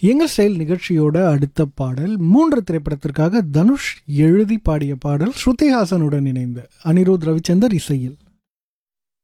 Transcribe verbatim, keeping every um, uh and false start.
எங்கள் ஸ்டைல் நிகழ்ச்சியோட அடுத்த பாடல் மூன்று திரைப்படத்திற்காக தனுஷ் எழுதி பாடிய பாடல் ஸ்ருதிஹாசனுடன் இணைந்து அனிருத் ரவிச்சந்தர் இசையில்.